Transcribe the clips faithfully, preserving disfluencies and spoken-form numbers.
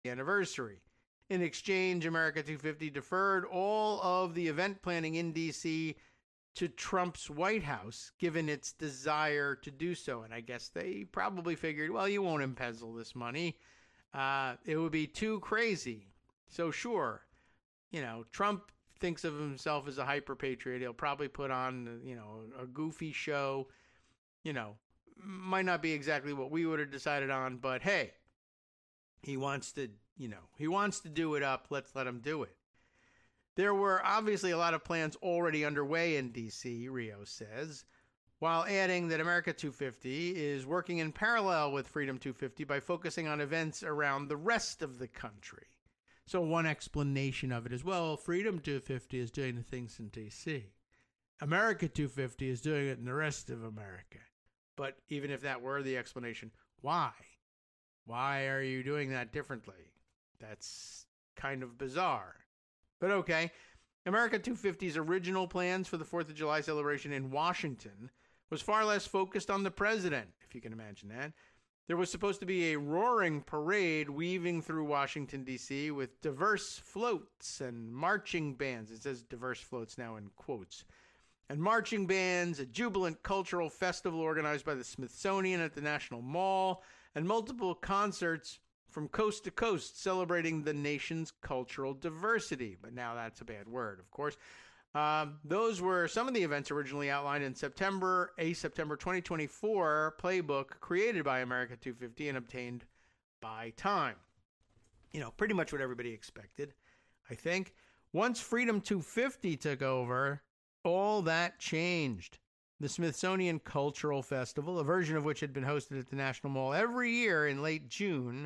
anniversary. In exchange, America two fifty deferred all of the event planning in D C to Trump's White House, given its desire to do so. And I guess they probably figured, well, you won't embezzle this money. Uh, it would be too crazy. So sure, you know, Trump thinks of himself as a hyper-patriot. He'll probably put on, you know, a goofy show. You know, might not be exactly what we would have decided on, but hey, he wants to, you know, he wants to do it up. Let's let him do it. There were obviously a lot of plans already underway in D C, Rio says, while adding that America two fifty is working in parallel with Freedom two fifty by focusing on events around the rest of the country. So one explanation of it is, well, Freedom two fifty is doing the things in D C. America two fifty is doing it in the rest of America. But even if that were the explanation, why? Why are you doing that differently? That's kind of bizarre. But okay, America two fifty's original plans for the fourth of July celebration in Washington was far less focused on the president, if you can imagine that. There was supposed to be a roaring parade weaving through Washington, D C with diverse floats and marching bands. It says diverse floats now in quotes. And marching bands, a jubilant cultural festival organized by the Smithsonian at the National Mall, and multiple concerts from coast to coast celebrating the nation's cultural diversity. But now that's a bad word, of course. Um, those were some of the events originally outlined in September, a September twenty twenty-four playbook created by America two fifty and obtained by Time. You know, pretty much what everybody expected, I think. Once Freedom two fifty took over, all that changed. The Smithsonian Cultural Festival, a version of which had been hosted at the National Mall every year in late June,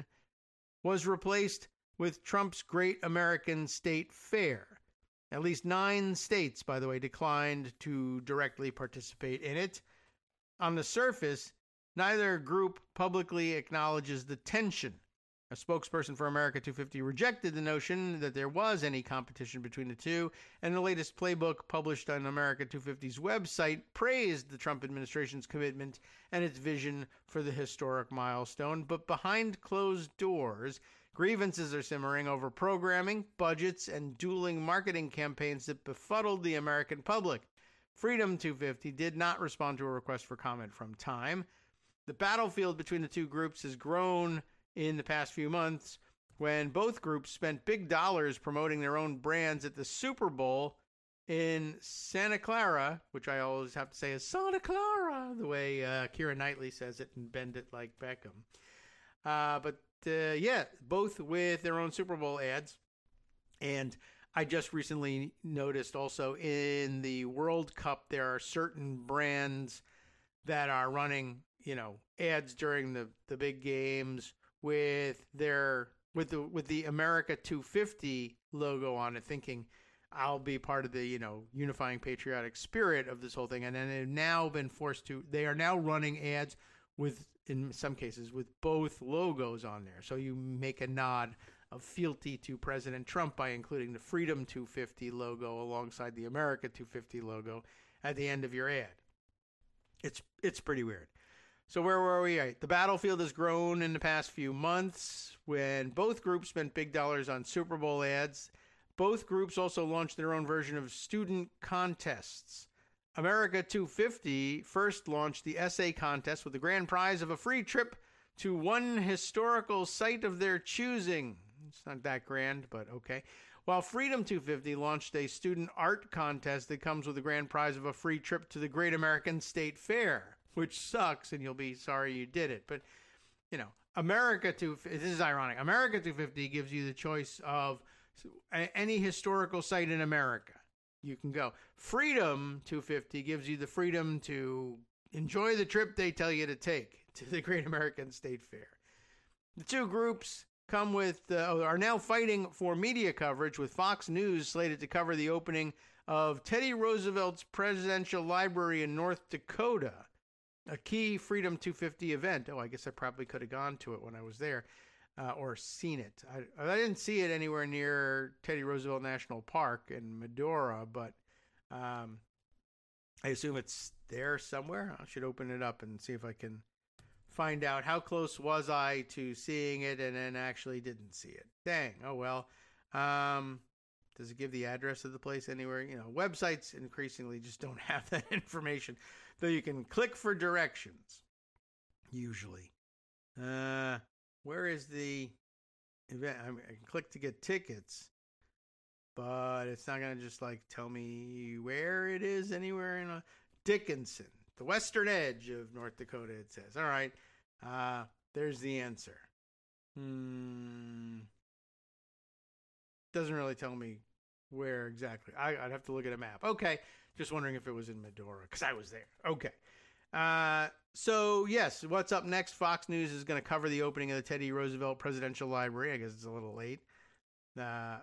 was replaced with Trump's Great American State Fair. At least nine states, by the way, declined to directly participate in it. On the surface, neither group publicly acknowledges the tension. A spokesperson for America two fifty rejected the notion that there was any competition between the two, and the latest playbook published on America two fifty's website praised the Trump administration's commitment and its vision for the historic milestone. But behind closed doors, grievances are simmering over programming, budgets, and dueling marketing campaigns that befuddled the American public. Freedom two fifty did not respond to a request for comment from Time. The battlefield between the two groups has grown in the past few months when both groups spent big dollars promoting their own brands at the Super Bowl in Santa Clara, which I always have to say is Santa Clara, the way uh, Keira Knightley says it and bend it like Beckham. Uh, but uh, yeah, both with their own Super Bowl ads. And I just recently noticed also in the World Cup, there are certain brands that are running, you know, ads during the, the big games with their with the with the America two fifty logo on it, thinking I'll be part of the, you know, unifying patriotic spirit of this whole thing. And then they've now been forced to, they are now running ads with, in some cases, with both logos on there. So you make a nod of fealty to President Trump by including the Freedom two fifty logo alongside the America two fifty logo at the end of your ad. It's it's pretty weird. So where were we? Right. The battlefield has grown in the past few months when both groups spent big dollars on Super Bowl ads. Both groups also launched their own version of student contests. America two fifty first launched the essay contest with the grand prize of a free trip to one historical site of their choosing. It's not that grand, but okay. While Freedom two fifty launched a student art contest that comes with a grand prize of a free trip to the Great American State Fair, which sucks, and you'll be sorry you did it. But, you know, America two fifty, this is ironic. America two fifty gives you the choice of any historical site in America. You can go. Freedom two fifty gives you the freedom to enjoy the trip they tell you to take to the Great American State Fair. The two groups come with uh, are now fighting for media coverage, with Fox News slated to cover the opening of Teddy Roosevelt's Presidential Library in North Dakota, a key Freedom two fifty event. Oh, I guess I probably could have gone to it when I was there, uh, or seen it. I, I didn't see it anywhere near Teddy Roosevelt National Park in Medora, but um, I assume it's there somewhere. I should open it up and see if I can find out how close was I to seeing it and then actually didn't see it. Dang. Oh, well. Um, does it give the address of the place anywhere? You know, websites increasingly just don't have that information, though you can click for directions, usually. Uh, where is the event? I, mean, I can click to get tickets, but it's not going to just like tell me where it is anywhere in a Dickinson, the western edge of North Dakota, it says. All right. Uh, there's the answer. Hmm. Doesn't really tell me where exactly. I, I'd have to look at a map. Okay. Just wondering if it was in Medora, because I was there. Okay. Uh, so, yes, what's up next? Fox News is going to cover the opening of the Teddy Roosevelt Presidential Library. I guess it's a little late uh,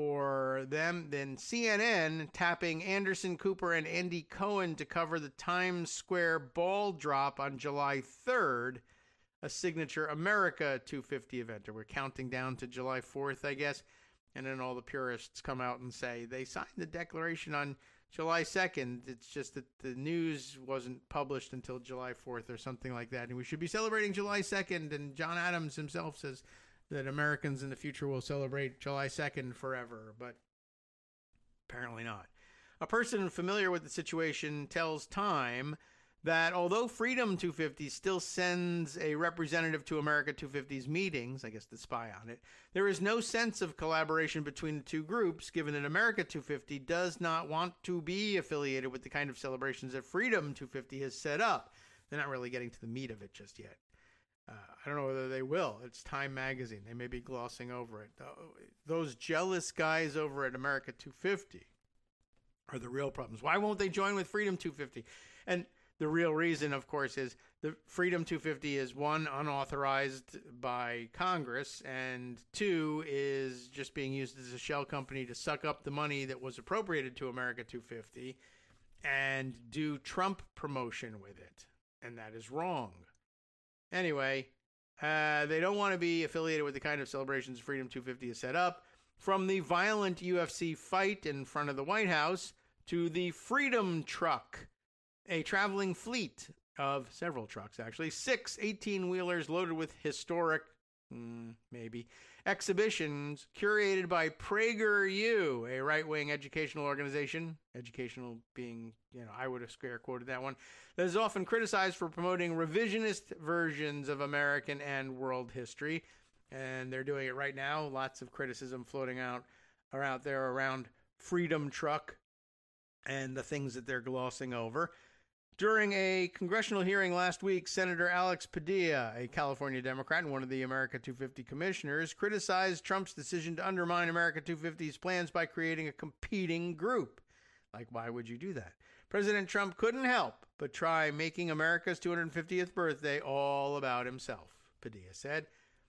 for them. Then C N N tapping Anderson Cooper and Andy Cohen to cover the Times Square ball drop on July third, a signature America two fifty event. We're counting down to July fourth, I guess. And then all the purists come out and say they signed the Declaration on July second. It's just that the news wasn't published until July fourth or something like that. And we should be celebrating July second. And John Adams himself says that Americans in the future will celebrate July second forever. But apparently not. A person familiar with the situation tells Time that although Freedom two fifty still sends a representative to America two fifty's meetings, I guess to spy on it, there is no sense of collaboration between the two groups, given that America two fifty does not want to be affiliated with the kind of celebrations that Freedom two fifty has set up. They're not really getting to the meat of it just yet. Uh, I don't know whether they will. It's Time Magazine. They may be glossing over it. Those jealous guys over at America two fifty are the real problems. Why won't they join with Freedom two fifty? And the real reason, of course, is the Freedom two fifty is, one, unauthorized by Congress, and two, is just being used as a shell company to suck up the money that was appropriated to America two fifty and do Trump promotion with it. And that is wrong. Anyway, uh, they don't want to be affiliated with the kind of celebrations Freedom two fifty has set up. From the violent U F C fight in front of the White House to the Freedom Truck, a traveling fleet of several trucks, actually, six eighteen-wheelers loaded with historic, mm, maybe, exhibitions curated by PragerU, a right-wing educational organization, educational being, you know, I would have scare quoted that one, that is often criticized for promoting revisionist versions of American and world history. And they're doing it right now. Lots of criticism floating out are out there around Freedom Truck and the things that they're glossing over. During a congressional hearing last week, Senator Alex Padilla, a California Democrat and one of the America two fifty commissioners, criticized Trump's decision to undermine America two fifty's plans by creating a competing group. Like, why would you do that? President Trump couldn't help but try making America's two hundred fiftieth birthday all about himself, Padilla said.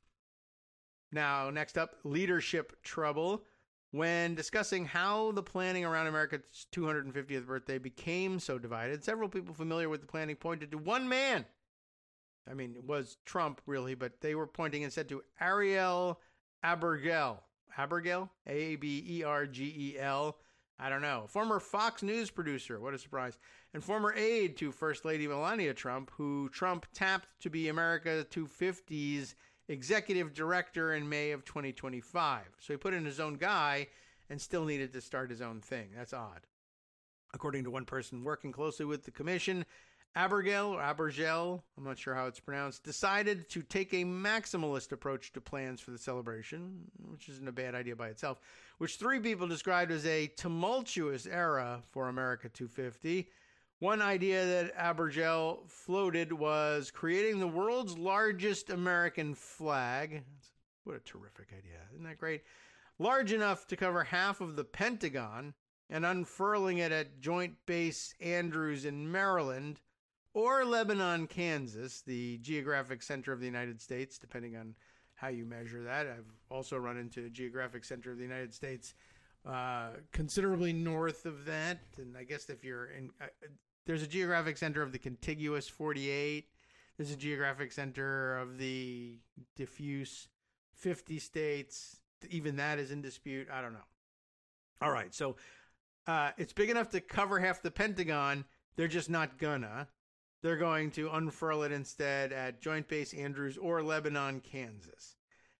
Now, next up, leadership trouble. When discussing how the planning around America's two hundred fiftieth birthday became so divided, several people familiar with the planning pointed to one man. I mean, it was Trump, really, but they were pointing instead to Ariel Abergel. Abergel? A B E R G E L. I don't know. Former Fox News producer, what a surprise, and former aide to First Lady Melania Trump, who Trump tapped to be America two fifty's executive director in May of twenty twenty-five. So he put in his own guy and still needed to start his own thing. That's odd. According to one person working closely with the commission, Abergel, or Abergel, I'm not sure how it's pronounced, decided to take a maximalist approach to plans for the celebration, which isn't a bad idea by itself, which three people described as a tumultuous era for America two fifty. One idea that Abergel floated was creating the world's largest American flag. What a terrific idea. Isn't that great? Large enough to cover half of the Pentagon and unfurling it at Joint Base Andrews in Maryland or Lebanon, Kansas, the geographic center of the United States, depending on how you measure that. I've also run into a geographic center of the United States uh, considerably north of that. And I guess if you're in... Uh, There's a geographic center of the contiguous forty-eight. There's a geographic center of the diffuse fifty states. Even that is in dispute. I don't know. All right. So uh, it's big enough to cover half the Pentagon. They're just not gonna. they're going to unfurl it instead at Joint Base Andrews or Lebanon, Kansas.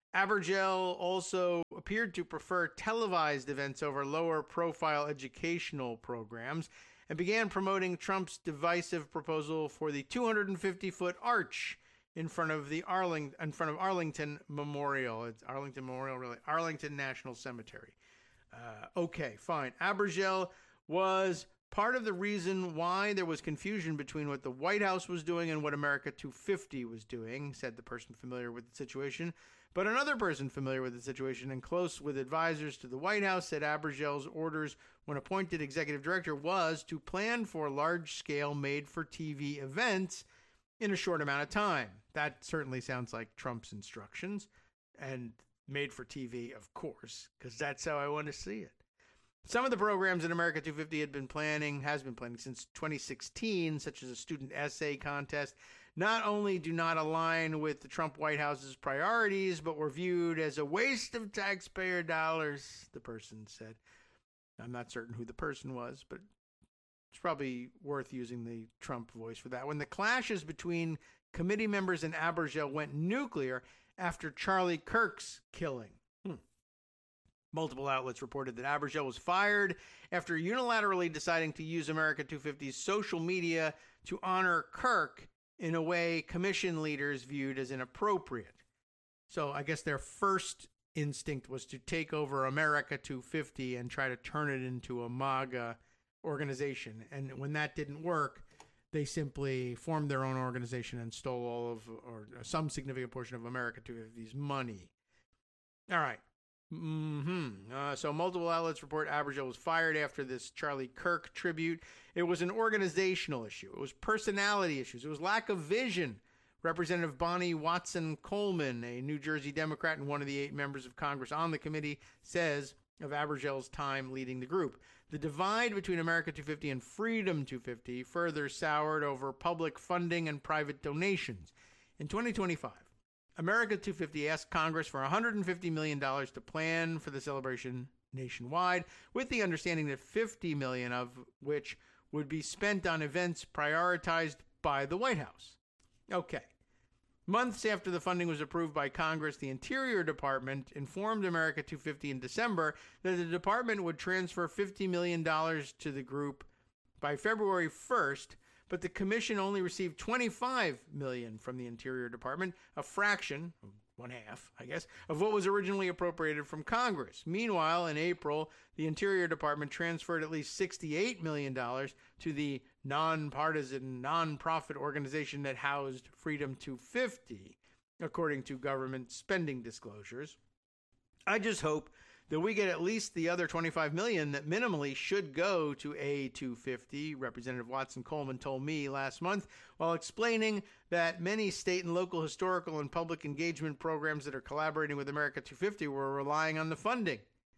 Abergel also appeared to prefer televised events over lower-profile educational programs and began promoting Trump's divisive proposal for the two hundred fifty foot arch in front of the Arling in front of Arlington Memorial. It's Arlington Memorial, really. Arlington National Cemetery. Uh, okay, fine. Abergel was part of the reason why there was confusion between what the White House was doing and what America two fifty was doing, said the person familiar with the situation. But another person familiar with the situation and close with advisors to the White House said Abergel's orders when appointed executive director was to plan for large-scale made-for-T V events in a short amount of time. That certainly sounds like Trump's instructions, and made-for-T V, of course, because that's how I want to see it. Some of the programs that America two fifty had been planning, has been planning since twenty sixteen, such as a student essay contest, not only do not align with the Trump White House's priorities, but were viewed as a waste of taxpayer dollars, the person said. I'm not certain who the person was, but it's probably worth using the Trump voice for that. When the clashes between committee members and Abergel went nuclear after Charlie Kirk's killing. Hmm. Multiple outlets reported that Abergel was fired after unilaterally deciding to use America two fifty's social media to honor Kirk in a way commission leaders viewed as inappropriate. So I guess their first instinct was to take over America two fifty and try to turn it into a MAGA organization. And when that didn't work, they simply formed their own organization and stole all of, or some significant portion of America two fifty's money. All right. Mm-hmm. Uh, so multiple outlets report Abergel was fired after this Charlie Kirk tribute. It was an organizational issue. It was personality issues. It was lack of vision. Representative Bonnie Watson Coleman, a New Jersey Democrat and one of the eight members of Congress on the committee, says of Abergel's time leading the group. The divide between America two fifty and Freedom two fifty further soured over public funding and private donations. In twenty twenty-five, America two fifty asked Congress for one hundred fifty million dollars to plan for the celebration nationwide, with the understanding that fifty million dollars of which would be spent on events prioritized by the White House. Okay. Months after the funding was approved by Congress, the Interior Department informed America two fifty in December that the department would transfer fifty million dollars to the group by February first, but the commission only received twenty-five million dollars from the Interior Department, a fraction, one half, I guess, of what was originally appropriated from Congress. Meanwhile, in April, the Interior Department transferred at least sixty-eight million dollars to the nonpartisan, nonprofit organization that housed Freedom two fifty, according to government spending disclosures. I just hope that we get at least the other twenty-five million dollars that minimally should go to A two fifty, Representative Watson Coleman told me last month, while explaining that many state and local historical and public engagement programs that are collaborating with America two fifty were relying on the funding.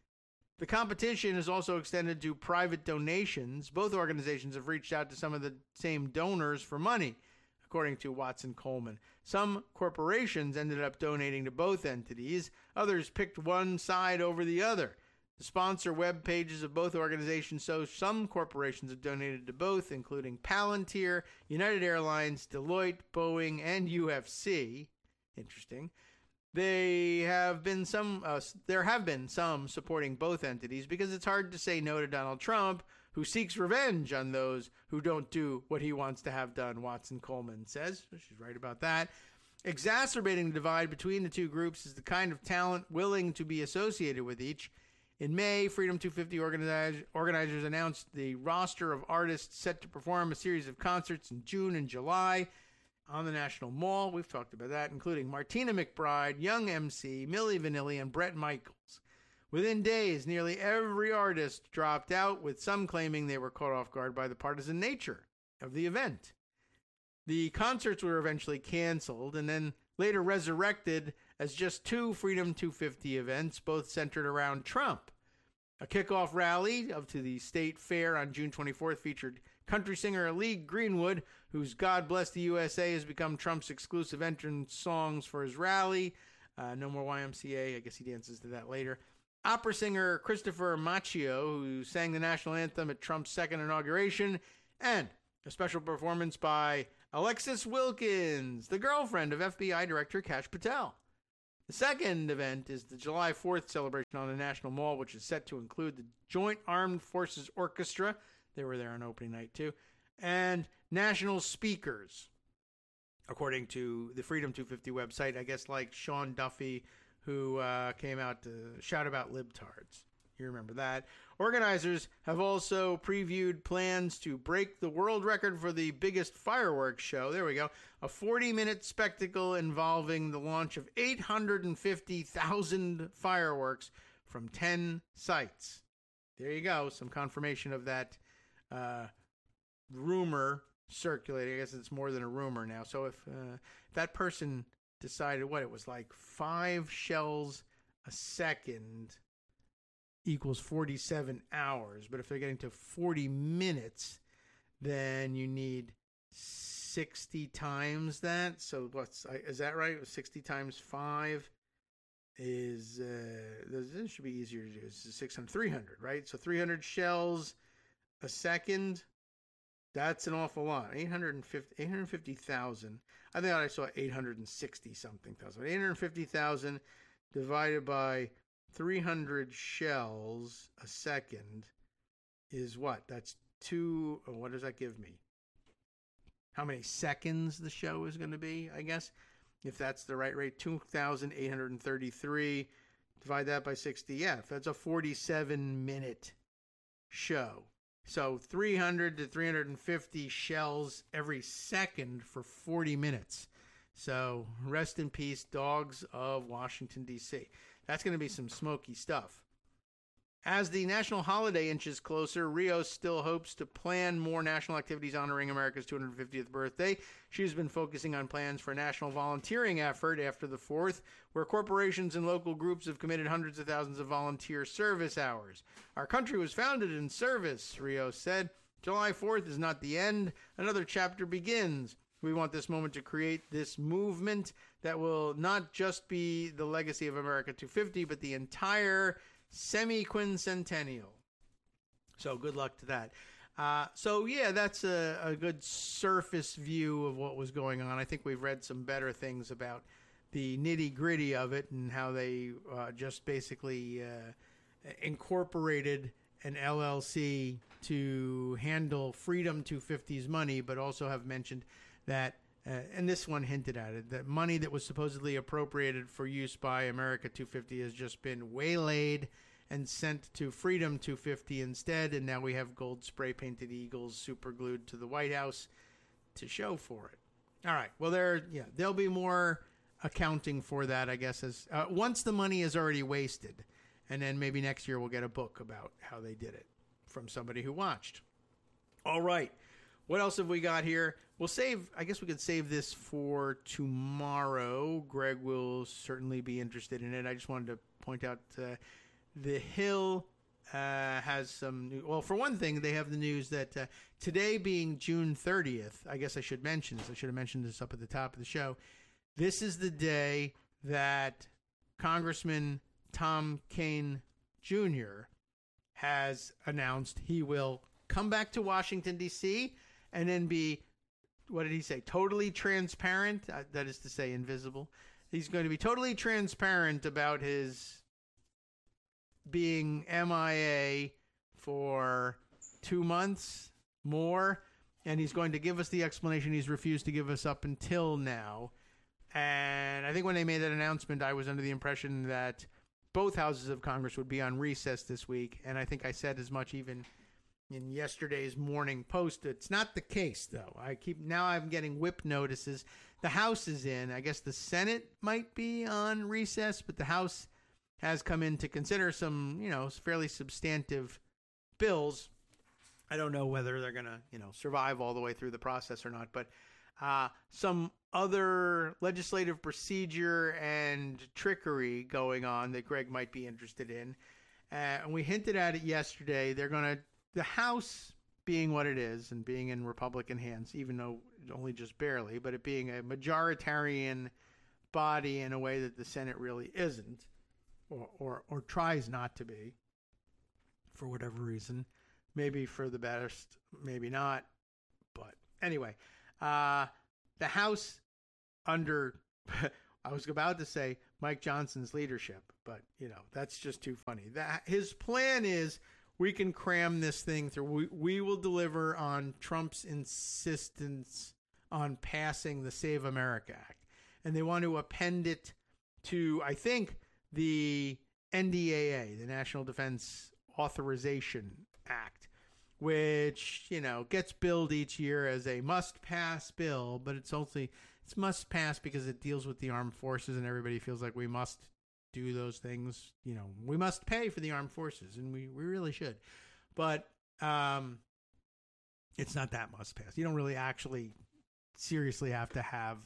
The competition is also extended to private donations. Both organizations have reached out to some of the same donors for money, according to Watson Coleman. Some corporations ended up donating to both entities. Others picked one side over the other. The sponsor web pages of both organizations show some corporations have donated to both, including Palantir, United Airlines, Deloitte, Boeing, and U F C. Interesting. They have been some. Uh, there have been some supporting both entities because it's hard to say no to Donald Trump, who seeks revenge on those who don't do what he wants to have done, Watson Coleman says. She's right about that. Exacerbating the divide between the two groups is the kind of talent willing to be associated with each. In May, Freedom two fifty organize, organizers announced the roster of artists set to perform a series of concerts in June and July on the National Mall. We've talked about that, including Martina McBride, Young M C, Milli Vanilli, and Bret Michaels. Within days, nearly every artist dropped out, with some claiming they were caught off guard by the partisan nature of the event. The concerts were eventually canceled and then later resurrected as just two Freedom two fifty events, both centered around Trump. A kickoff rally up to the state fair on June twenty-fourth featured country singer Lee Greenwood, whose God Bless the U S A has become Trump's exclusive entrance songs for his rally. Uh, no more Y M C A. I guess he dances to that later. Opera singer Christopher Macchio, who sang the national anthem at Trump's second inauguration, and a special performance by Alexis Wilkins, the girlfriend of F B I Director Kash Patel. The second event is the July fourth celebration on the National Mall, which is set to include the Joint Armed Forces Orchestra. They were there on opening night, too. And national speakers, according to the Freedom two fifty website. I guess like Sean Duffy, who uh, came out to shout about libtards. You remember that. Organizers have also previewed plans to break the world record for the biggest fireworks show. There we go. A forty-minute spectacle involving the launch of eight hundred fifty thousand fireworks from ten sites. There you go. Some confirmation of that uh, rumor circulating. I guess it's more than a rumor now. So if, uh, if that person decided what it was like five shells a second equals forty-seven hours, but if they're getting to forty minutes, then you need sixty times that. So what's is that right? sixty times five is uh this should be easier to do. It's six hundred, three hundred, right? So three hundred shells a second. That's an awful lot. eight hundred fifty, eight hundred fifty thousand. I think I saw eight hundred sixty something thousand. eight hundred fifty thousand divided by three hundred shells a second is what? That's two. Oh, what does that give me? How many seconds the show is going to be, I guess, if that's the right rate. two thousand eight hundred thirty-three. Divide that by sixty. Yeah, that's a forty-seven minute show. So three hundred to three hundred fifty shells every second for forty minutes. So rest in peace, dogs of Washington, D C That's going to be some smoky stuff. As the national holiday inches closer, Rios still hopes to plan more national activities honoring America's two hundred fiftieth birthday. She's been focusing on plans for a national volunteering effort after the fourth, where corporations and local groups have committed hundreds of thousands of volunteer service hours. Our country was founded in service, Rios said. July fourth is not the end. Another chapter begins. We want this moment to create this movement that will not just be the legacy of America two fifty, but the entire semi-quincentennial. So good luck to that. Uh, so, yeah, that's a, a good surface view of what was going on. I think we've read some better things about the nitty-gritty of it and how they uh, just basically uh, incorporated an L L C to handle Freedom two fifty's money, but also have mentioned that, uh, and this one hinted at it, that money that was supposedly appropriated for use by America two fifty has just been waylaid and sent to Freedom two fifty instead, and now we have gold spray-painted eagles super glued to the White House to show for it. All right, well, there, yeah, there'll be more accounting for that, I guess, as uh, once the money is already wasted, and then maybe next year we'll get a book about how they did it from somebody who watched. All right. What else have we got here? We'll save, I guess we could save this for tomorrow. Greg will certainly be interested in it. I just wanted to point out uh, The Hill uh, has some new, well, for one thing, they have the news that uh, today being June thirtieth, I guess I should mention this. I should have mentioned this up at the top of the show. This is the day that Congressman Tom Kean Junior has announced he will come back to Washington, D C, and then be, what did he say, totally transparent? Uh, that is to say, invisible. He's going to be totally transparent about his being M I A for two months more, and he's going to give us the explanation he's refused to give us up until now. And I think when they made that announcement, I was under the impression that both houses of Congress would be on recess this week, and I think I said as much even in yesterday's Morning Post. It's not the case, though. I keep now I'm getting whip notices. The House is in. I guess the Senate might be on recess, but the House has come in to consider some, you know, fairly substantive bills. I don't know whether they're going to, you know, survive all the way through the process or not, but uh, some other legislative procedure and trickery going on that Greg might be interested in. Uh, and we hinted at it yesterday. They're going to, the House being what it is and being in Republican hands, even though only just barely, but it being a majoritarian body in a way that the Senate really isn't, or, or, or tries not to be, for whatever reason. Maybe for the best, maybe not. But anyway, uh, the House under, I was about to say Mike Johnson's leadership, but, you know, that's just too funny. That his plan is we can cram this thing through. We, we will deliver on Trump's insistence on passing the Save America Act. And they want to append it to, I think, the N D A A, the National Defense Authorization Act, which, you know, gets billed each year as a must-pass bill, but it's only it's must-pass because it deals with the armed forces, and everybody feels like we must do those things. You know, we must pay for the armed forces, and we, we really should. But um, it's not that must-pass. You don't really actually seriously have to have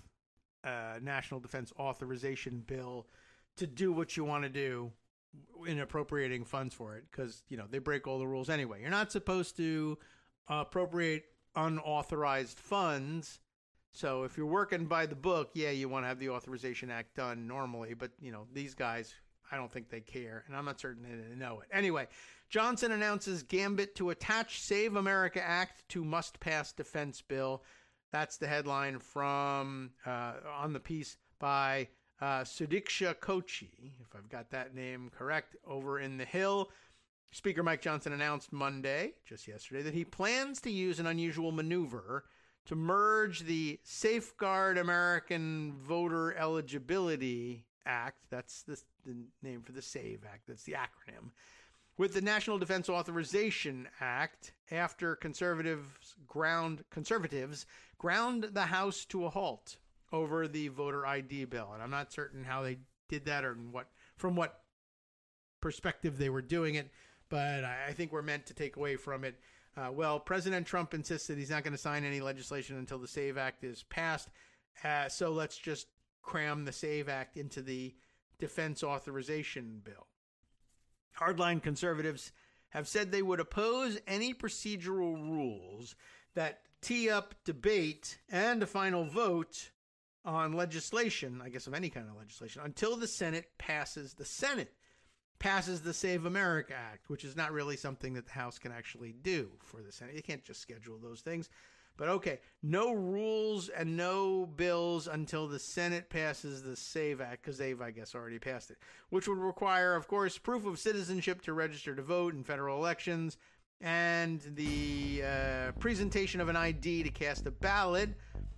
a National Defense Authorization bill to do what you want to do in appropriating funds for it, because, you know, they break all the rules anyway. You're not supposed to appropriate unauthorized funds. So if you're working by the book, yeah, you want to have the Authorization Act done normally. But, you know, these guys, I don't think they care, and I'm not certain they know it. Anyway, Johnson announces gambit to attach Save America Act to must-pass defense bill. That's the headline from uh, on the piece by Uh, Sudiksha Kochi, if I've got that name correct, over in the Hill. Speaker Mike Johnson announced Monday, just yesterday, that he plans to use an unusual maneuver to merge the Safeguard American Voter Eligibility Act, that's the, the name for the SAVE Act, that's the acronym, with the National Defense Authorization Act after conservatives ground conservatives ground the House to a halt over the voter I D bill. And I'm not certain how they did that or what from what perspective they were doing it, but I think we're meant to take away from it. Uh, well, President Trump insists that he's not going to sign any legislation until the SAVE Act is passed. Uh, so let's just cram the SAVE Act into the defense authorization bill. Hardline conservatives have said they would oppose any procedural rules that tee up debate and a final vote on legislation, I guess of any kind of legislation, until the Senate passes the Senate passes the Save America Act, which is not really something that the House can actually do for the Senate. You can't just schedule those things. But okay, no rules and no bills until the Senate passes the SAVE Act, because they've, I guess, already passed it, which would require, of course, proof of citizenship to register to vote in federal elections and the uh, presentation of an I D to cast a ballot.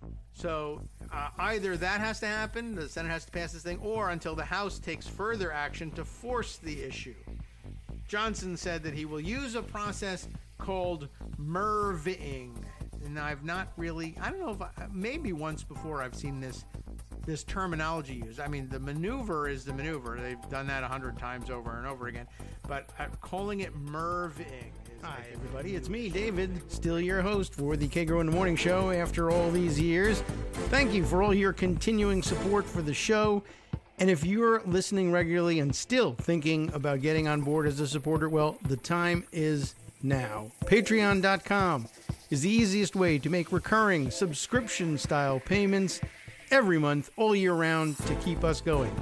So uh, either that has to happen, the Senate has to pass this thing, or until the House takes further action to force the issue. Johnson said that he will use a process called merving. And I've not really, I don't know if I, maybe once before I've seen this this terminology used. I mean, the maneuver is the maneuver. They've done that a hundred times over and over again. But uh, calling it merving. Hi, everybody. It's me, David, still your host for the Kagro in the Morning Show after all these years. Thank you for all your continuing support for the show. And if you're listening regularly and still thinking about getting on board as a supporter, well, the time is now. Patreon dot com is the easiest way to make recurring subscription-style payments every month, all year round, to keep us going.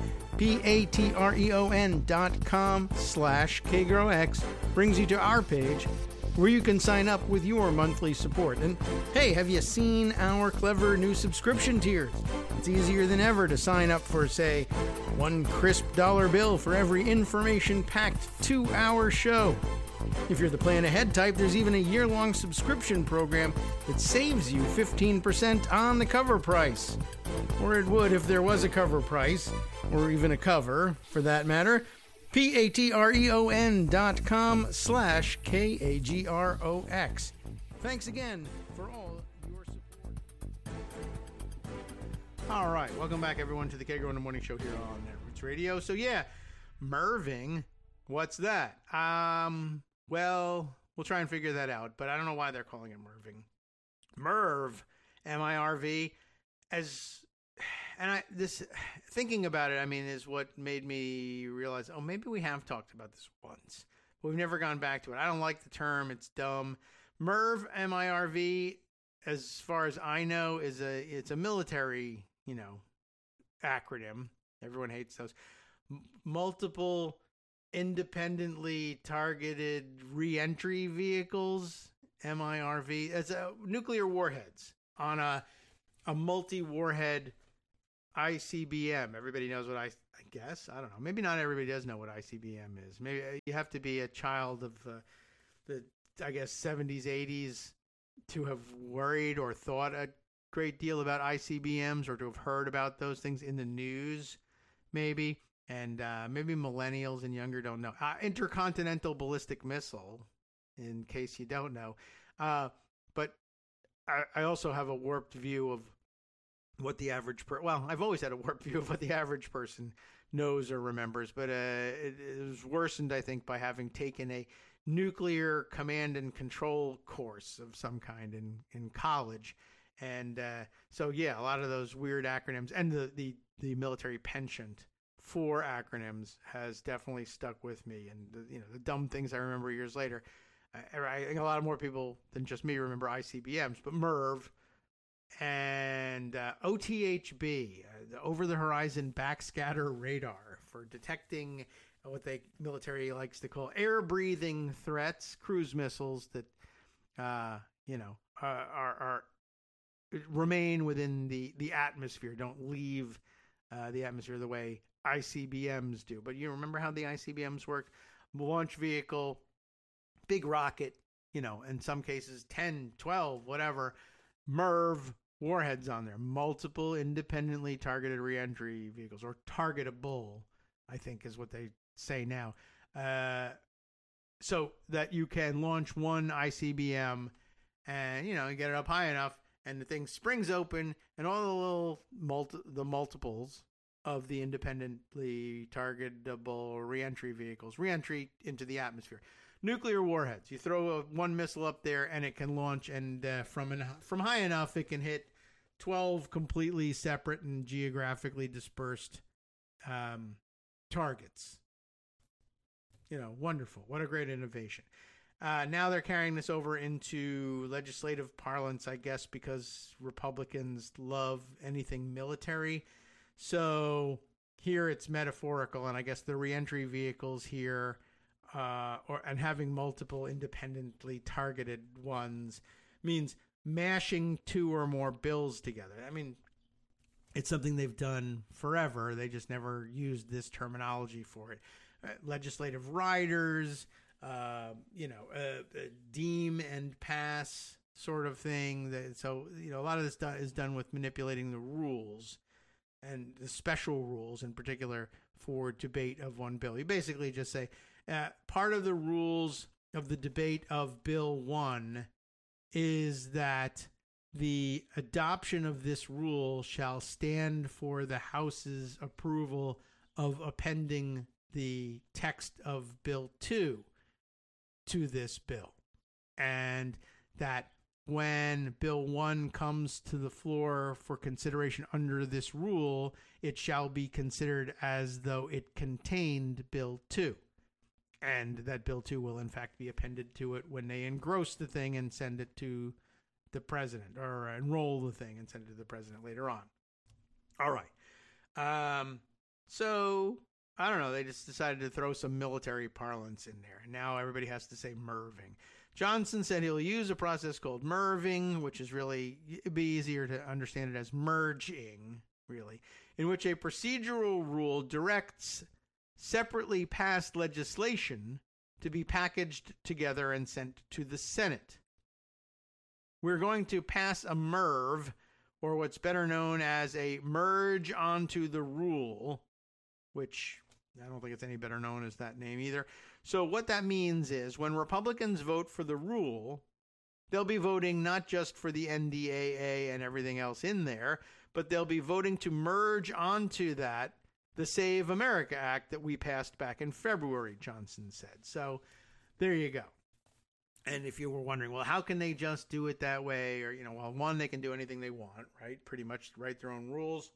P-A-T-R-E-O-N dot com slash KGrowX brings you to our page where you can sign up with your monthly support. And hey, have you seen our clever new subscription tiers? It's easier than ever to sign up for, say, one crisp dollar bill for every information-packed two-hour show. If you're the plan ahead type, there's even a year-long subscription program that saves you fifteen percent on the cover price. Or it would if there was a cover price, or even a cover, for that matter. P-A-T-R-E-O-N dot com slash K-A-G-R-O-X. Thanks again for all your support. All right, welcome back, everyone, to the Kagro in the Morning Show here on Roots Radio. So, yeah, merving, what's that? Um... Well, we'll try and figure that out, but I don't know why they're calling it merving. Merv, M I R V, as, and I, this, thinking about it, I mean, is what made me realize, oh, maybe we have talked about this once. We've never gone back to it. I don't like the term. It's dumb. Merv, M I R V, as far as I know, is a, it's a military, you know, acronym. Everyone hates those. M- multiple independently targeted re-entry vehicles, M I R V. It's a nuclear warheads on a a multi-warhead I C B M. Everybody knows what I, I guess. I don't know. Maybe not everybody does know what I C B M is. Maybe you have to be a child of uh, the, I guess, seventies, eighties to have worried or thought a great deal about I C B Ms or to have heard about those things in the news, maybe. And uh, maybe millennials and younger don't know. Uh, intercontinental ballistic missile, in case you don't know. Uh, but I, I also have a warped view of what the average per well, I've always had a warped view of what the average person knows or remembers, but uh, it, it was worsened, I think, by having taken a nuclear command and control course of some kind in, in college. And uh, so, yeah, a lot of those weird acronyms and the, the, the military penchant for acronyms has definitely stuck with me. And, the, you know, the dumb things I remember years later. I, I think a lot of more people than just me remember I C B Ms, but MERV, and uh, O T H B, uh, the over-the-horizon backscatter radar for detecting what the military likes to call air-breathing threats, cruise missiles that, uh, you know, uh, are, are remain within the, the atmosphere, don't leave uh, the atmosphere the way I C B Ms do. But you remember how the I C B Ms worked? Launch vehicle, big rocket, you know, in some cases ten, twelve, whatever, MERV warheads on there, multiple independently targeted reentry vehicles, or targetable, I think is what they say now. Uh, so that you can launch one I C B M and, you know, get it up high enough and the thing springs open and all the little multi- the multiples of the independently targetable reentry vehicles, reentry into the atmosphere. Nuclear warheads. You throw a, one missile up there, and it can launch, and uh, from an, from high enough, it can hit twelve completely separate and geographically dispersed um, targets. You know, wonderful. What a great innovation. Uh, now they're carrying this over into legislative parlance, I guess, because Republicans love anything military. So here it's metaphorical, and I guess the reentry vehicles here, uh, or and having multiple independently targeted ones means mashing two or more bills together. I mean, it's something they've done forever. They just never used this terminology for it. Uh, legislative riders, uh, you know, uh, uh, deem and pass sort of thing. That, so, you know, a lot of this do- is done with manipulating the rules and the special rules in particular for debate of one bill. You basically just say uh, part of the rules of the debate of Bill one is that the adoption of this rule shall stand for the House's approval of appending the text of Bill two to this bill. And that when Bill one comes to the floor for consideration under this rule, it shall be considered as though it contained Bill two. And that Bill two will, in fact, be appended to it when they engross the thing and send it to the president, or enroll the thing and send it to the president later on. All right. Um, so, I don't know. They just decided to throw some military parlance in there. And now everybody has to say MERVing. Johnson said he'll use a process called MERVing, which is really, it'd be easier to understand it as merging, really, in which a procedural rule directs separately passed legislation to be packaged together and sent to the Senate. We're going to pass a MERV, or what's better known as a merge onto the rule, which I don't think it's any better known as that name either. So what that means is when Republicans vote for the rule, they'll be voting not just for the N D A A and everything else in there, but they'll be voting to merge onto that the Save America Act that we passed back in February, Johnson said. So there you go. And if you were wondering, well, how can they just do it that way? Or, you know, well, one, they can do anything they want, right? Pretty much write their own rules.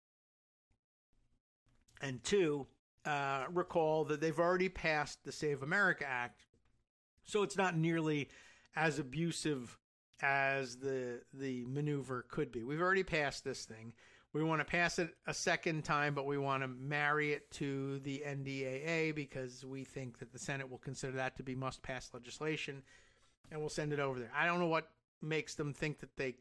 And two, uh, recall that they've already passed the Save America Act, so it's not nearly as abusive as the the maneuver could be. We've already passed this thing. We want to pass it a second time, but we want to marry it to the N D A A because we think that the Senate will consider that to be must-pass legislation, and we'll send it over there. I don't know what makes them think that they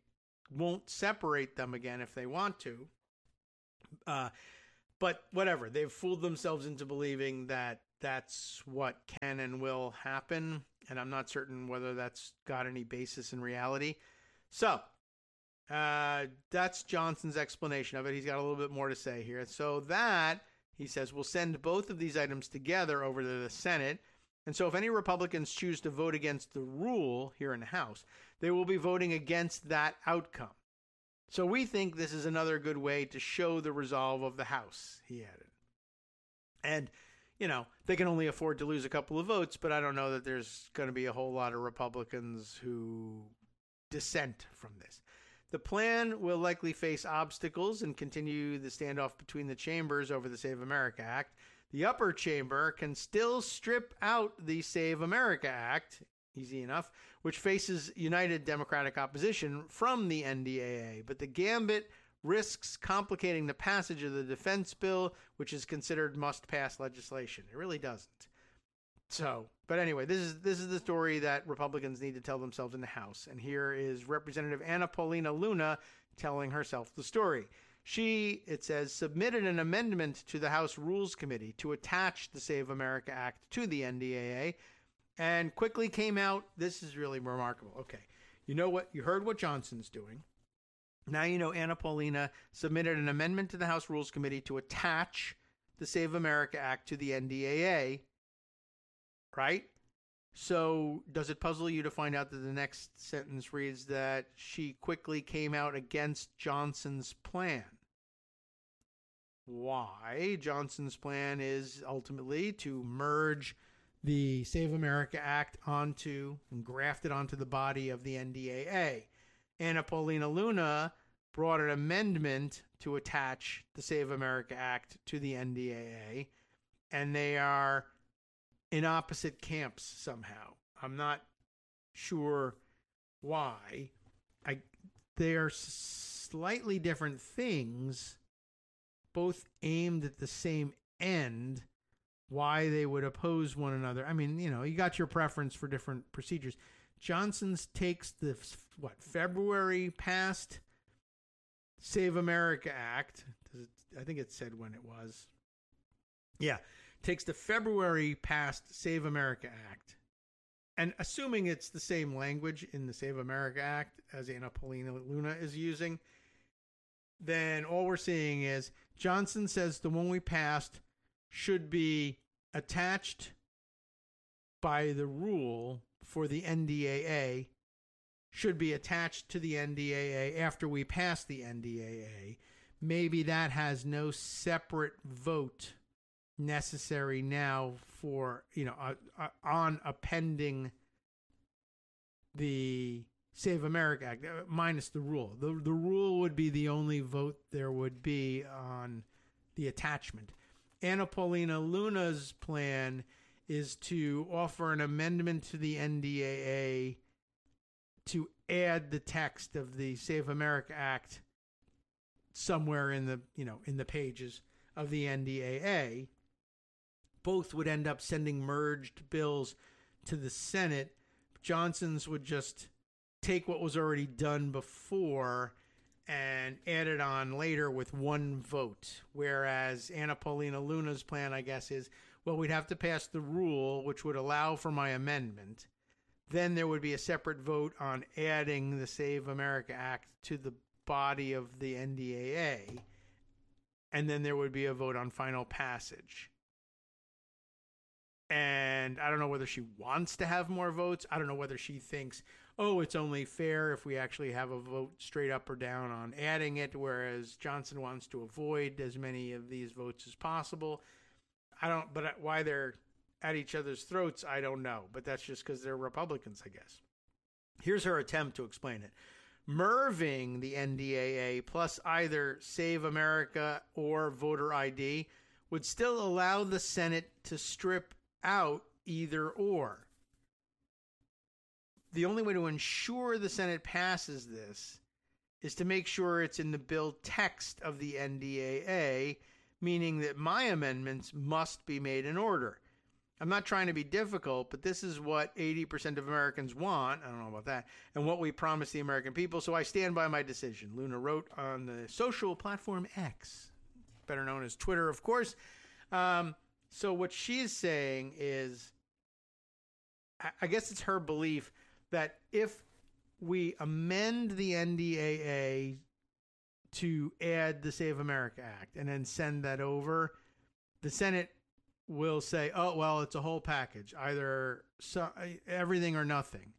won't separate them again if they want to. Uh, but whatever, they've fooled themselves into believing that that's what can and will happen, and I'm not certain whether that's got any basis in reality. So, uh, that's Johnson's explanation of it. He's got a little bit more to say here. So that, he says, will send both of these items together over to the Senate. And so if any Republicans choose to vote against the rule here in the House, they will be voting against that outcome. So we think this is another good way to show the resolve of the House, he added. And, you know, they can only afford to lose a couple of votes, but I don't know that there's going to be a whole lot of Republicans who dissent from this. The plan will likely face obstacles and continue the standoff between the chambers over the Save America Act. The upper chamber can still strip out the Save America Act, easy enough, which faces united Democratic opposition from the N D A A. But the gambit risks complicating the passage of the defense bill, which is considered must-pass legislation. It really doesn't. So, but anyway, this is this is the story that Republicans need to tell themselves in the House. And here is Representative Anna Paulina Luna telling herself the story. She, it says, submitted an amendment to the House Rules Committee to attach the Save America Act to the N D A A and quickly came out. This is really remarkable. Okay. You know what? You heard what Johnson's doing. Now you know Anna Paulina submitted an amendment to the House Rules Committee to attach the Save America Act to the N D A A. Right? So does it puzzle you to find out that the next sentence reads that she quickly came out against Johnson's plan? Why? Johnson's plan is ultimately to merge the Save America Act onto and graft it onto the body of the N D A A. Anna Paulina Luna brought an amendment to attach the Save America Act to the N D A A, and they are in opposite camps somehow. I'm not sure why. I they are slightly different things, both aimed at the same end. Why they would oppose one another. I mean, you know, you got your preference for different procedures. Johnson's takes the, what, February passed Save America Act. I think it said when it was. Yeah. Takes the February passed Save America Act, and assuming it's the same language in the Save America Act as Anna Paulina Luna is using, then all we're seeing is Johnson says the one we passed should be attached by the rule for the N D A A, should be attached to the N D A A after we pass the N D A A. Maybe that has no separate vote necessary now for, you know, uh, uh, on appending the Save America Act, uh, minus the rule. The, the rule would be the only vote there would be on the attachment. Anna Paulina Luna's plan is to offer an amendment to the N D A A to add the text of the Save America Act somewhere in the, you know, in the pages of the N D A A. Both would end up sending merged bills to the Senate. Johnson's would just take what was already done before and add it on later with one vote. Whereas Anna Paulina Luna's plan, I guess, is, well, we'd have to pass the rule, which would allow for my amendment. Then there would be a separate vote on adding the Save America Act to the body of the N D A A. And then there would be a vote on final passage. And I don't know whether she wants to have more votes. I don't know whether she thinks, oh, it's only fair if we actually have a vote straight up or down on adding it, whereas Johnson wants to avoid as many of these votes as possible. I don't, but why they're at each other's throats, I don't know. But that's just because they're Republicans, I guess. Here's her attempt to explain it. Merging the N D A A plus either Save America or voter I D would still allow the Senate to strip out either or. The only way to ensure the Senate passes this is to make sure it's in the bill text of the N D A A, meaning that my amendments must be made in order. I'm not trying to be difficult, but this is what eighty percent of Americans want. I don't know about that. And what we promise the American people. So I stand by my decision. Luna wrote on the social platform X, better known as Twitter, of course. Um, so what she's saying is, I guess it's her belief that if we amend the N D A A to add the Save America Act and then send that over, the Senate will say, oh, well, it's a whole package, either so, everything or nothing.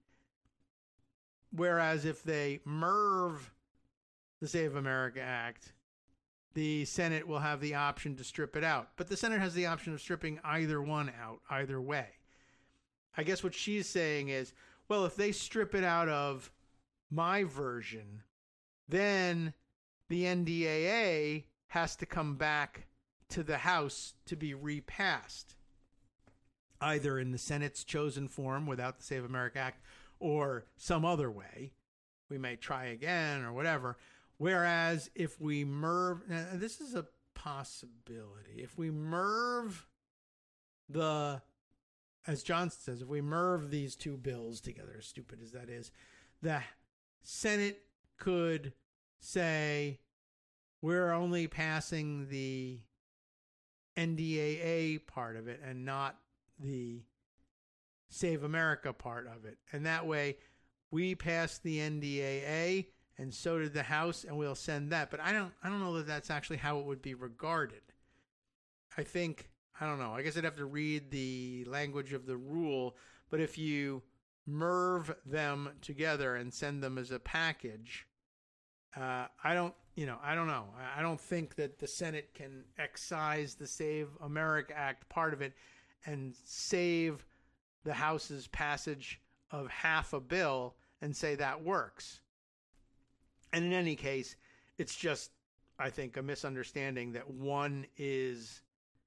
Whereas if they merge the Save America Act, the Senate will have the option to strip it out. But the Senate has the option of stripping either one out, either way. I guess what she's saying is, well, if they strip it out of my version, then the N D A A has to come back to the House to be repassed, either in the Senate's chosen form without the Save America Act or some other way. We may try again or whatever. Whereas if we merge, this is a possibility. If we merge the, as Johnson says, if we merge these two bills together, as stupid as that is, the Senate could say, we're only passing the N D A A part of it and not the Save America part of it. And that way we pass the N D A A and so did the House, and we'll send that. But I don't I don't know that that's actually how it would be regarded. I think, I don't know, I guess I'd have to read the language of the rule, but if you merge them together and send them as a package, uh, I don't, you know, I don't know. I don't think that the Senate can excise the Save America Act part of it and save the House's passage of half a bill and say that works. And in any case, it's just, I think, a misunderstanding that one is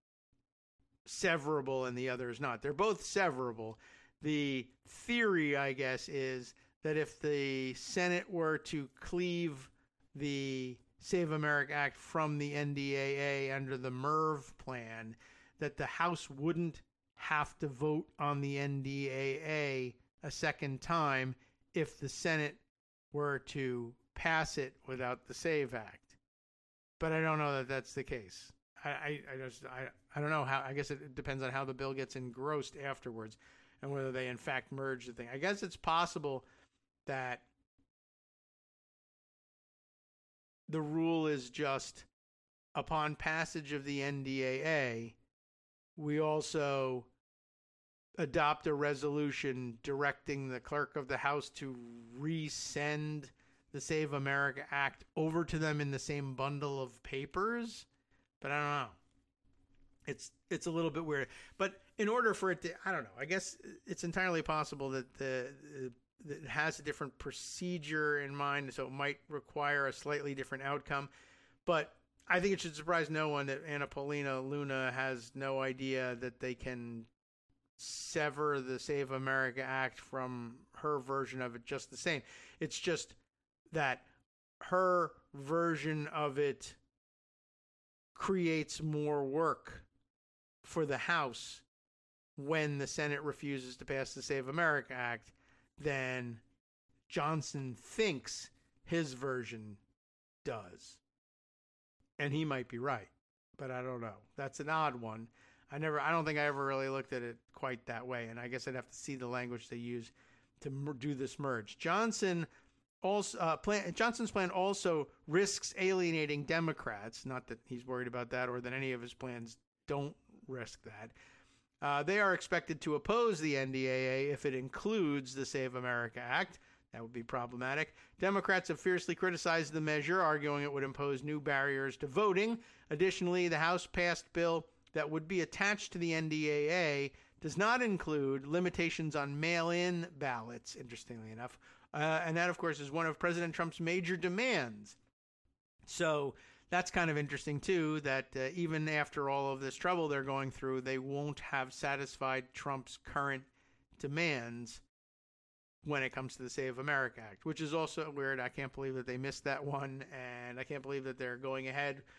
severable and the other is not. They're both severable. The theory, I guess, is that if the Senate were to cleave the Save America Act from the N D A A under the MERV plan, that the House wouldn't have to vote on the N D A A a second time if the Senate were to pass it without the SAVE Act. But I don't know that that's the case. I, I, I just I, I don't know how. I guess it depends on how the bill gets engrossed afterwards and whether they in fact merge the thing. I guess it's possible that the rule is just upon passage of the N D A A, we also adopt a resolution directing the clerk of the House to resend the Save America Act over to them in the same bundle of papers. But I don't know. It's it's a little bit weird. But in order for it to, I don't know, I guess it's entirely possible that the, that it has a different procedure in mind, so it might require a slightly different outcome. But I think it should surprise no one that Anna Paulina Luna has no idea that they can sever the Save America Act from her version of it just the same. It's just that her version of it creates more work for the House when the Senate refuses to pass the Save America Act than Johnson thinks his version does. And he might be right, but I don't know. That's an odd one. I never, I don't think I ever really looked at it quite that way, and I guess I'd have to see the language they use to mer- do this merge. Johnson also uh, plan, Johnson's plan also risks alienating Democrats. Not that he's worried about that, or that any of his plans don't risk that. Uh, they are expected to oppose the N D A A if it includes the Save America Act. That would be problematic. Democrats have fiercely criticized the measure, arguing it would impose new barriers to voting. Additionally, the House passed bill that would be attached to the N D A A does not include limitations on mail-in ballots, interestingly enough. Uh, and that, of course, is one of President Trump's major demands. So that's kind of interesting, too, that uh, even after all of this trouble they're going through, they won't have satisfied Trump's current demands when it comes to the Save America Act, which is also weird. I can't believe that they missed that one, and I can't believe that they're going ahead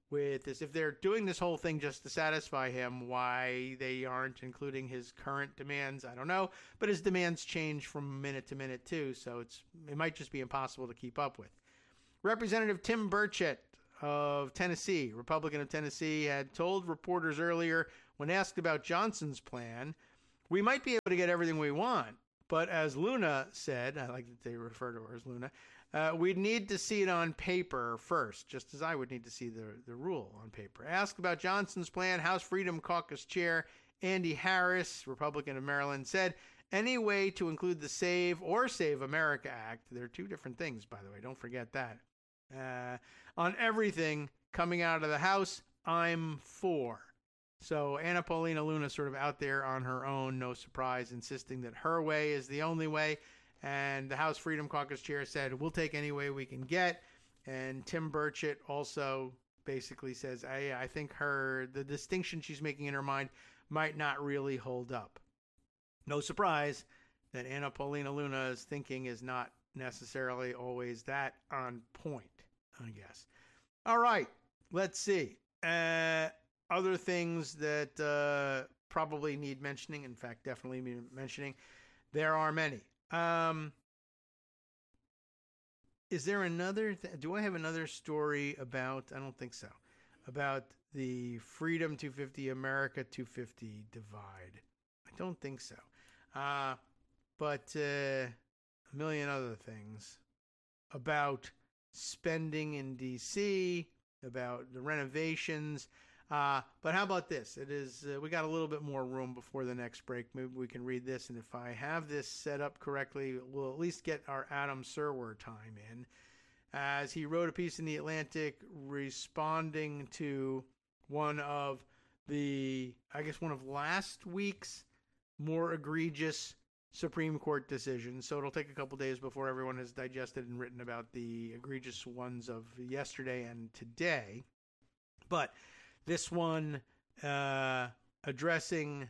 with this. If they're doing this whole thing just to satisfy him, why they aren't including his current demands, I don't know. But his demands change from minute to minute too, so it's it might just be impossible to keep up with. Representative Tim Burchett of Tennessee, Republican of Tennessee, had told reporters earlier when asked about Johnson's plan, we might be able to get everything we want, but as Luna said, I like that they refer to her as Luna, Uh, we'd need to see it on paper first, just as I would need to see the, the rule on paper. Asked about Johnson's plan, House Freedom Caucus Chair Andy Harris, Republican of Maryland, said any way to include the Save or Save America Act, they're two different things, by the way, don't forget that, uh, on everything coming out of the House, I'm for. So Anna Paulina Luna sort of out there on her own, no surprise, insisting that her way is the only way. And the House Freedom Caucus chair said, we'll take any way we can get. And Tim Burchett also basically says, I, I think her the distinction she's making in her mind might not really hold up. No surprise that Anna Paulina Luna's thinking is not necessarily always that on point, I guess. All right, let's see. Uh, other things that uh, probably need mentioning, in fact, definitely need mentioning, there are many. Um, is there another, th- do I have another story about, I don't think so, about the Freedom two fifty, America two fifty divide? I don't think so. Uh, but uh, a million other things about spending in D C, about the renovations. Uh, but how about this? It is uh, we got a little bit more room before the next break. Maybe we can read this, and if I have this set up correctly, we'll at least get our Adam Serwer time in, as he wrote a piece in The Atlantic responding to one of the, I guess, one of last week's more egregious Supreme Court decisions. So it'll take a couple days before everyone has digested and written about the egregious ones of yesterday and today. But this one uh, addressing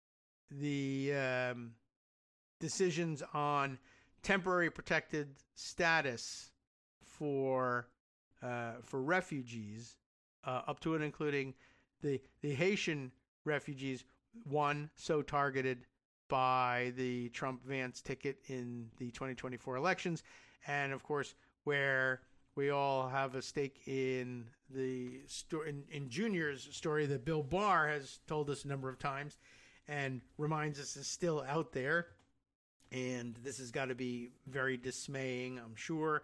the um, decisions on temporary protected status for uh, for refugees, uh, up to and including the the Haitian refugees, one so targeted by the Trump-Vance ticket in the twenty twenty-four elections, and of course where we all have a stake in the story, in, in Junior's story that Bill Barr has told us a number of times and reminds us is still out there. And this has got to be very dismaying, I'm sure,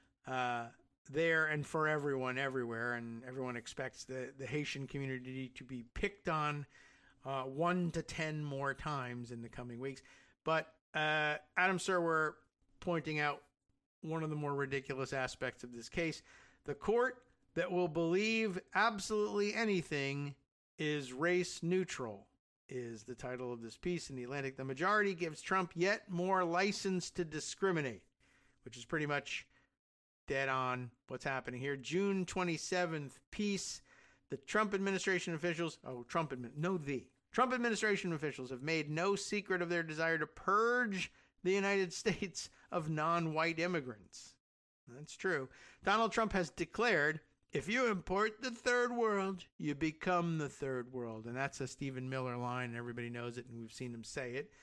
uh, there and for everyone everywhere. And everyone expects the, the Haitian community to be picked on uh, one to ten more times in the coming weeks. But uh, Adam Serwer pointing out one of the more ridiculous aspects of this case. The court that will believe absolutely anything is race neutral, is the title of this piece in The Atlantic. The majority gives Trump yet more license to discriminate, which is pretty much dead on what's happening here. June twenty-seventh piece. The Trump administration officials, oh, Trump, admi- no the, Trump administration officials have made no secret of their desire to purge the United States of non-white immigrants. That's true. Donald Trump has declared, if you import the third world, you become the third world. And that's a Stephen Miller line, and everybody knows it, and we've seen him say it.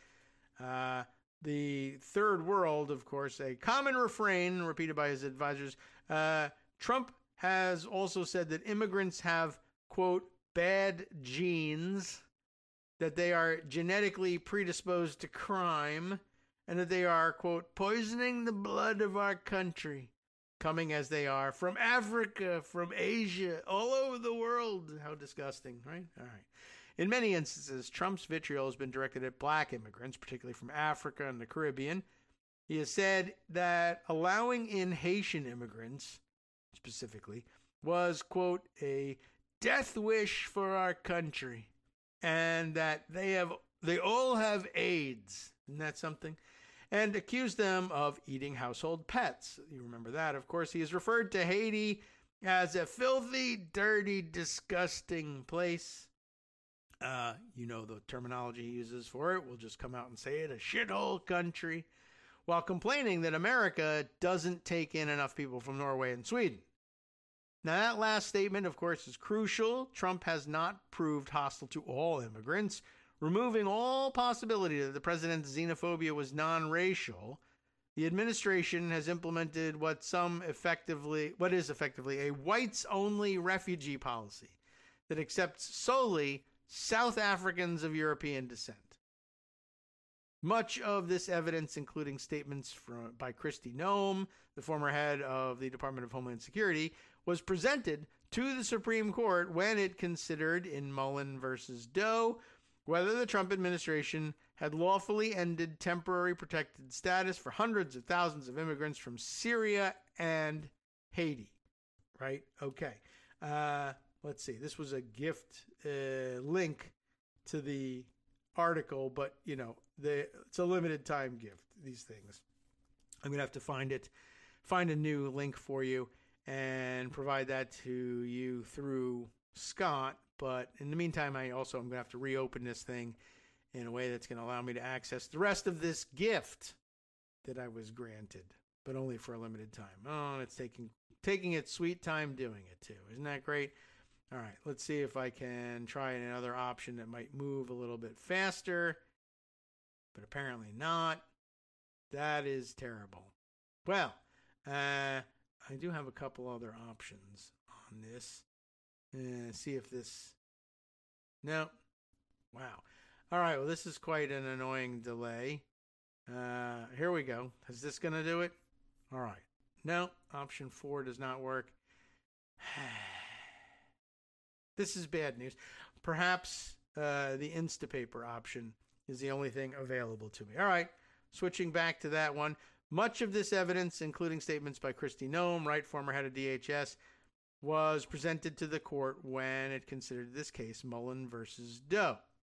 Uh, the third world, of course, a common refrain repeated by his advisors. Uh, Trump has also said that immigrants have, quote, bad genes, that they are genetically predisposed to crime, and that they are, quote, poisoning the blood of our country, coming as they are from Africa, from Asia, all over the world. How disgusting, right? All right. In many instances, Trump's vitriol has been directed at black immigrants, particularly from Africa and the Caribbean. He has said that allowing in Haitian immigrants, specifically, was, quote, a death wish for our country, and that they have they all have AIDS. Isn't that something? And accused them of eating household pets. You remember that, of course. He has referred to Haiti as a filthy, dirty, disgusting place. Uh, you know the terminology he uses for it. We'll just come out and say it, a shithole country, while complaining that America doesn't take in enough people from Norway and Sweden. Now, that last statement, of course, is crucial. Trump has not proved hostile to all immigrants, removing all possibility that the president's xenophobia was non-racial. The administration has implemented what some effectively, what is effectively a whites-only refugee policy that accepts solely South Africans of European descent. Much of this evidence, including statements from, by Kristi Noem, the former head of the Department of Homeland Security, was presented to the Supreme Court when it considered, in Mullen versus Doe, whether the Trump administration had lawfully ended temporary protected status for hundreds of thousands of immigrants from Syria and Haiti. Right? Okay. Uh, let's see. This was a gift uh, link to the article, but, you know, the, it's a limited time gift, these things. I'm going to have to find it, find a new link for you and provide that to you through Scott. But in the meantime, I also am going to have to reopen this thing in a way that's going to allow me to access the rest of this gift that I was granted, but only for a limited time. Oh, and it's taking taking its sweet time doing it too. Isn't that great? All right, let's see if I can try another option that might move a little bit faster, but apparently not. That is terrible. Well, uh, I do have a couple other options on this. Uh, see if this... No. Wow. All right, well, this is quite an annoying delay. Uh, here we go. Is this going to do it? All right. No, option four does not work. This is bad news. Perhaps uh, the Instapaper option is the only thing available to me. All right, switching back to that one. Much of this evidence, including statements by Kristi Noem, right, former head of D H S, was presented to the court when it considered this case, Mullen versus Doe,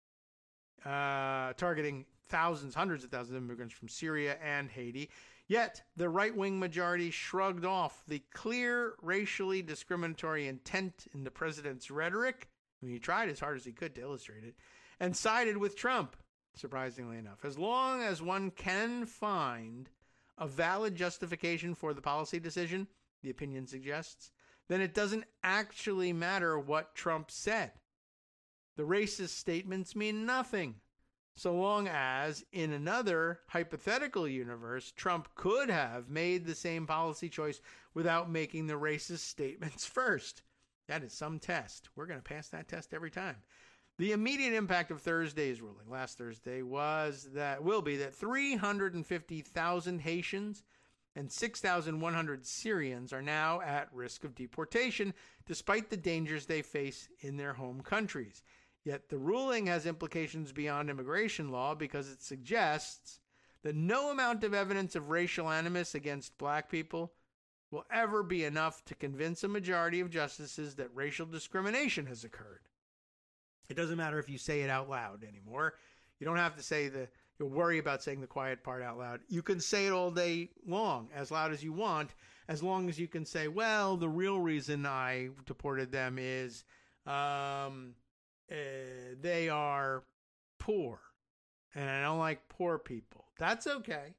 uh, targeting thousands, hundreds of thousands of immigrants from Syria and Haiti. Yet, the right-wing majority shrugged off the clear racially discriminatory intent in the president's rhetoric. I mean, he tried as hard as he could to illustrate it, and sided with Trump, surprisingly enough. As long as one can find a valid justification for the policy decision, the opinion suggests, then it doesn't actually matter what Trump said. The racist statements mean nothing, so long as, in another hypothetical universe, Trump could have made the same policy choice without making the racist statements first. That is some test. We're going to pass that test every time. The immediate impact of Thursday's ruling, last Thursday, was that, will be that three hundred fifty thousand Haitians and six thousand one hundred Syrians are now at risk of deportation, despite the dangers they face in their home countries. Yet the ruling has implications beyond immigration law because it suggests that no amount of evidence of racial animus against black people will ever be enough to convince a majority of justices that racial discrimination has occurred. It doesn't matter if you say it out loud anymore. You don't have to say the, you'll worry about saying the quiet part out loud. You can say it all day long, as loud as you want, as long as you can say, well, the real reason I deported them is um, uh, they are poor, and I don't like poor people. That's okay.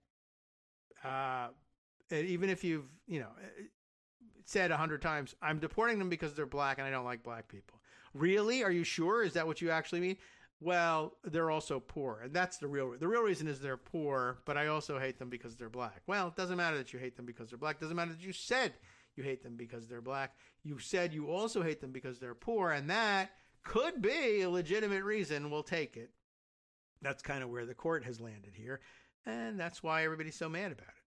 Uh, even if you've, you know, said a hundred times, I'm deporting them because they're black and I don't like black people. Really? Are you sure? Is that what you actually mean? Well, they're also poor, and that's the real the real reason is they're poor, but I also hate them because they're black. Well, it doesn't matter that you hate them because they're black. It doesn't matter that you said you hate them because they're black. You said you also hate them because they're poor, and that could be a legitimate reason. We'll take it. That's kind of where the court has landed here, and that's why everybody's so mad about it.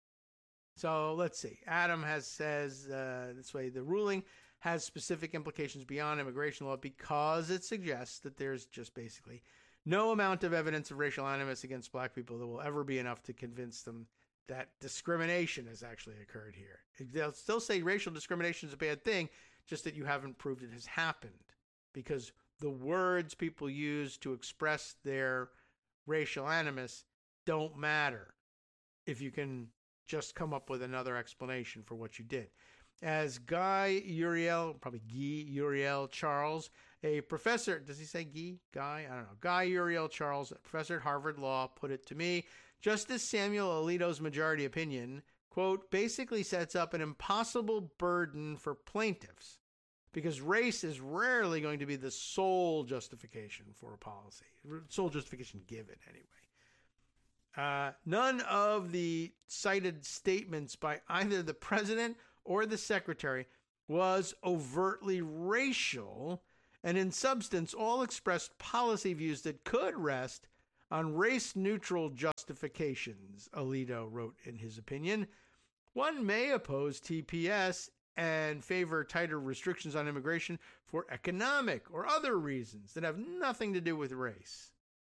So let's see. Adam has says uh, this way, the ruling has specific implications beyond immigration law because it suggests that there's just basically no amount of evidence of racial animus against black people that will ever be enough to convince them that discrimination has actually occurred here. They'll still say racial discrimination is a bad thing, just that you haven't proved it has happened, because the words people use to express their racial animus don't matter if you can just come up with another explanation for what you did. As Guy Uriel, probably Guy Uriel Charles, a professor, does he say Guy? Guy? I don't know. Guy Uriel Charles, a professor at Harvard Law, put it to me, Justice Samuel Alito's majority opinion, quote, basically sets up an impossible burden for plaintiffs because race is rarely going to be the sole justification for a policy, sole justification given anyway. Uh, none of the cited statements by either the president or the secretary was overtly racial, and in substance, all expressed policy views that could rest on race-neutral justifications, Alito wrote in his opinion. One may oppose T P S and favor tighter restrictions on immigration for economic or other reasons that have nothing to do with race.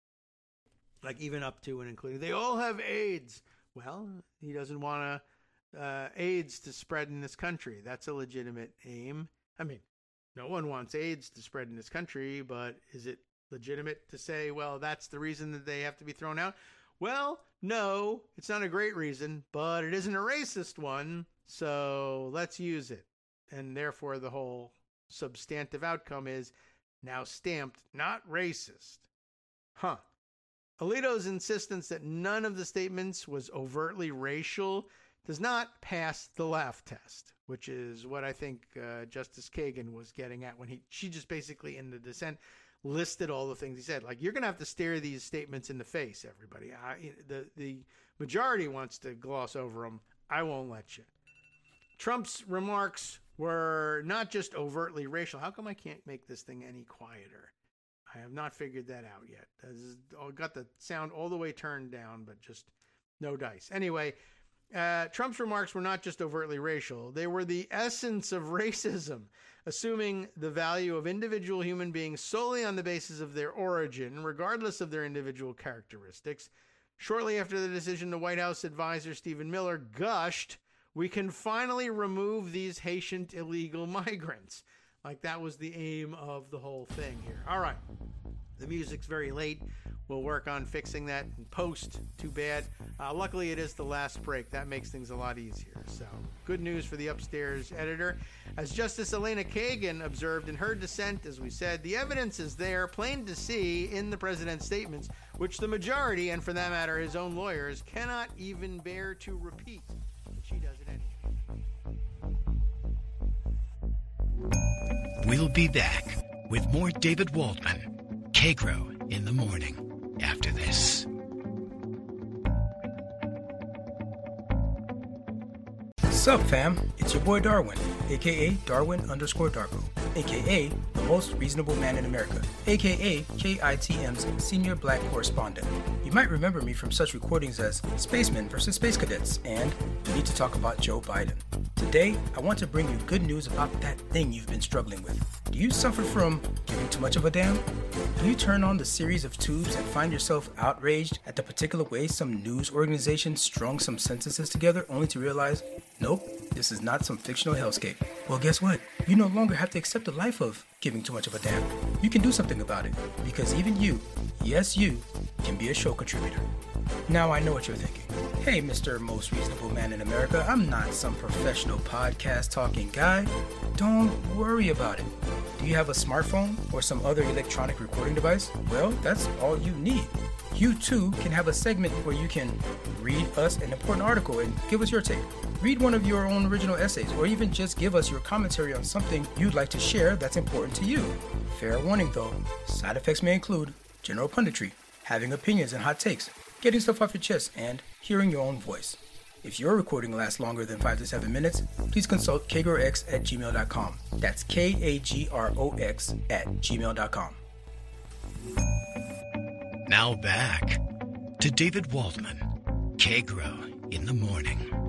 Like even up to and including, they all have AIDS. Well, he doesn't want to, uh, AIDS to spread in this country. That's a legitimate aim. I mean, no one wants AIDS to spread in this country, but is it legitimate to say, well, that's the reason that they have to be thrown out? Well, no, it's not a great reason, but it isn't a racist one, so let's use it. And therefore, the whole substantive outcome is now stamped not racist. Huh. Alito's insistence that none of the statements was overtly racial does not pass the laugh test, which is what I think uh, Justice Kagan was getting at when he she just basically in the dissent listed all the things he said. Like, you're going to have to stare these statements in the face, everybody. I, the, the majority wants to gloss over them. I won't let you. Trump's remarks were not just overtly racial. How come I can't make this thing any quieter? I have not figured that out yet. I've got the sound all the way turned down, but just no dice. Anyway, uh, Trump's remarks were not just overtly racial. They were the essence of racism, assuming the value of individual human beings solely on the basis of their origin, regardless of their individual characteristics. Shortly after the decision, the White House advisor Stephen Miller gushed, "We can finally remove these Haitian illegal migrants." Like that was the aim of the whole thing here. All right. The music's very late. We'll work on fixing that in post. Too bad. Uh, luckily, it is the last break. That makes things a lot easier. So, good news for the upstairs editor. As Justice Elena Kagan observed in her dissent, as we said, the evidence is there, plain to see in the president's statements, which the majority, and for that matter, his own lawyers, cannot even bear to repeat. But she does it anyway. We'll be back with more David Waldman, K-Grow in the morning, after this. Sup fam, it's your boy Darwin, aka Darwin underscore Darko, aka the most reasonable man in America, aka K I T M's senior black correspondent. You might remember me from such recordings as Spacemen versus Space Cadets and We Need to Talk About Joe Biden. Today, I want to bring you good news about that thing you've been struggling with. Do you suffer from giving too much of a damn? Do you turn on the series of tubes and find yourself outraged at the particular way some news organization strung some sentences together only to realize, nope, this is not some fictional hellscape? Well, guess what? You no longer have to accept the life of giving too much of a damn. You can do something about it, because even you, yes you, can be a show contributor. Now I know what you're thinking. Hey, Mister Most Reasonable Man in America, I'm not some professional podcast talking guy. Don't worry about it. Do you have a smartphone or some other electronic recording device? Well, that's all you need. You too can have a segment where you can read us an important article and give us your take. Read one of your own original essays, or even just give us your commentary on something you'd like to share that's important to you. Fair warning though, side effects may include general punditry, having opinions and hot takes, getting stuff off your chest, and hearing your own voice. If your recording lasts longer than five to seven minutes, please consult kagrox at gmail dot com. That's K A G R O X at gmail dot com. Now back to David Waldman, K-Grow in the morning.